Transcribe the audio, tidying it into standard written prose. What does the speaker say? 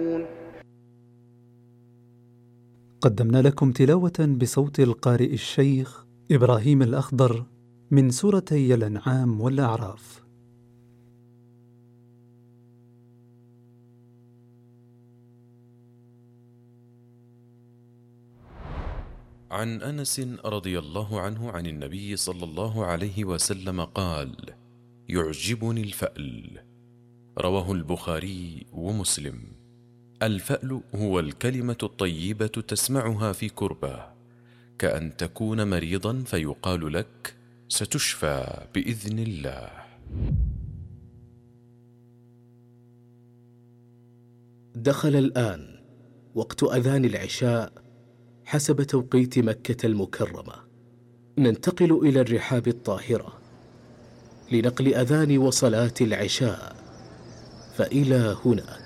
قدمنا لكم تلاوة بصوت القارئ الشيخ إبراهيم الأخضر من سورتي الأنعام والأعراف. عن أنس رضي الله عنه عن النبي صلى الله عليه وسلم قال: يعجبني الفأل. رواه البخاري ومسلم. الفأل هو الكلمة الطيبة تسمعها في كربة، كأن تكون مريضا فيقال لك: ستشفى بإذن الله. دخل الآن وقت أذان العشاء حسب توقيت مكة المكرمة. ننتقل إلى الرحاب الطاهرة لنقل أذان وصلاة العشاء، فإلى هناك.